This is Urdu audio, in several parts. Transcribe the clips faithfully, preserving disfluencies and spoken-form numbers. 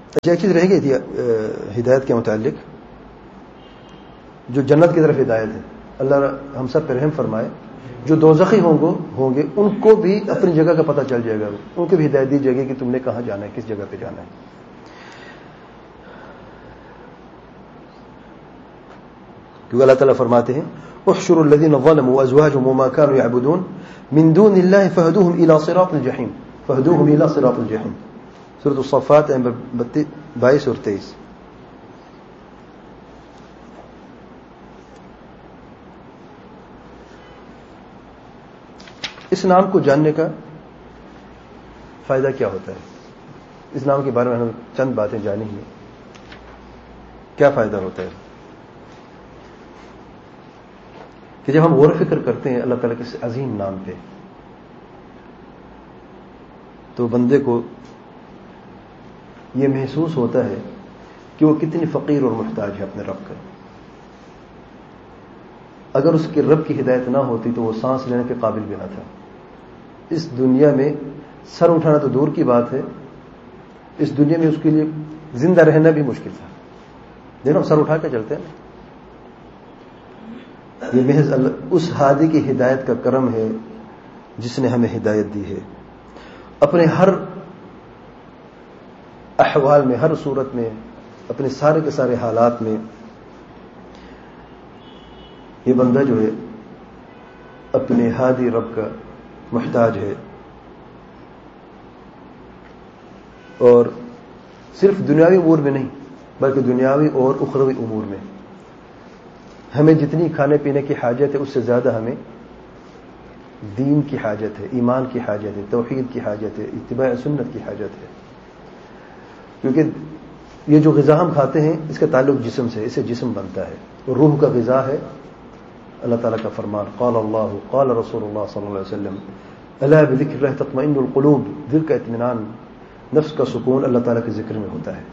اچھا ایک چیز رہ گئی تھی ہدایت کے متعلق، جو جنت کی طرف ہدایت ہے، اللہ ہم سب پہ رحم فرمائے. جو دوزخی ہوں گے ہوں گے ان کو بھی اپنی جگہ کا پتہ چل جائے گا، ان کو بھی ہدایت دی جائے گی کہ تم نے کہاں جانا ہے، کس جگہ پہ جانا ہے. کیونکہ اللہ تعالیٰ فرماتے ہیں احشروا الذين ظلموا وازواجهم وما كانوا يعبدون من دون الله فهدوهم الى صراط الجحيم فهدوهم الى صراط الجحيم. سورۃ الصفات نمبر بائیس اور تیئیس. اس نام کو جاننے کا فائدہ کیا ہوتا ہے؟ اس نام کے بارے میں ہم چند باتیں جانی ہیں. کیا فائدہ ہوتا ہے کہ جب ہم غور و فکر کرتے ہیں اللہ تعالیٰ کے اس عظیم نام پہ، تو بندے کو یہ محسوس ہوتا ہے کہ وہ کتنی فقیر اور محتاج ہے اپنے رب کا. اگر اس کے رب کی ہدایت نہ ہوتی تو وہ سانس لینے کے قابل بھی نہ تھا. اس دنیا میں سر اٹھانا تو دور کی بات ہے، اس دنیا میں اس کے لیے زندہ رہنا بھی مشکل تھا. دیکھو سر اٹھا کے چلتے ہیں. یہ محض اللہ اس ہادی کی ہدایت کا کرم ہے جس نے ہمیں ہدایت دی ہے. اپنے ہر احوال میں، ہر صورت میں، اپنے سارے کے سارے حالات میں یہ بندہ جو ہے اپنے ہادی رب کا محتاج ہے. اور صرف دنیاوی امور میں نہیں بلکہ دنیاوی اور اخروی امور میں. ہمیں جتنی کھانے پینے کی حاجت ہے اس سے زیادہ ہمیں دین کی حاجت ہے، ایمان کی حاجت ہے، توحید کی حاجت ہے، اتباع سنت کی حاجت ہے. کیونکہ یہ جو غذا ہم کھاتے ہیں اس کا تعلق جسم سے، اسے جسم بنتا ہے. اور روح کا غذا ہے اللہ تعالیٰ کا فرمان قال اللہ قال رسول اللہ صلی اللہ علیہ وسلم الا بذکر اللہ تطمئن القلوب. دل کا اطمینان، نفس کا سکون اللہ تعالیٰ کے ذکر میں ہوتا ہے.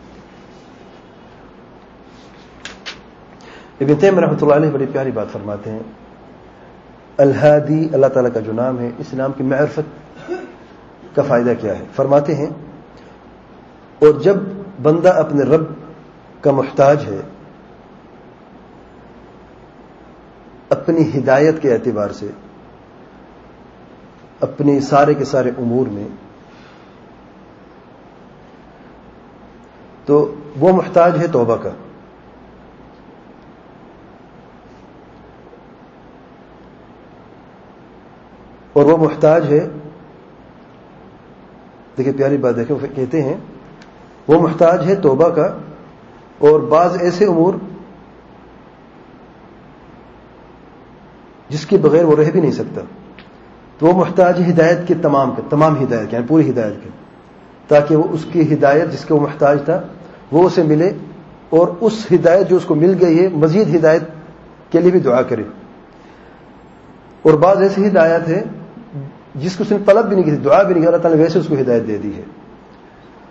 ابن تیمیہ رحمۃ اللہ علیہ بڑی پیاری بات فرماتے ہیں، الہادی اللہ تعالیٰ کا جو نام ہے، اس نام کی معرفت کا فائدہ کیا ہے. فرماتے ہیں اور جب بندہ اپنے رب کا محتاج ہے اپنی ہدایت کے اعتبار سے، اپنے سارے کے سارے امور میں، تو وہ محتاج ہے توبہ کا. اور وہ محتاج ہے، دیکھیں پیاری بات دیکھیں، کہتے ہیں وہ محتاج ہے توبہ کا اور بعض ایسے امور جس کے بغیر وہ رہ بھی نہیں سکتا. تو وہ محتاج ہے ہدایت کے تمام کے تمام ہدایت یعنی پوری ہدایت کے، تاکہ وہ اس کی ہدایت جس کے وہ محتاج تھا وہ اسے ملے، اور اس ہدایت جو اس کو مل گئی ہے مزید ہدایت کے لیے بھی دعا کرے. اور بعض ایسی ہدایت ہے جس کو اس نے طلب بھی نہیں کی، دعا بھی نہیں کی، اللہ تعالیٰ نے ویسے اس کو ہدایت دے دی ہے.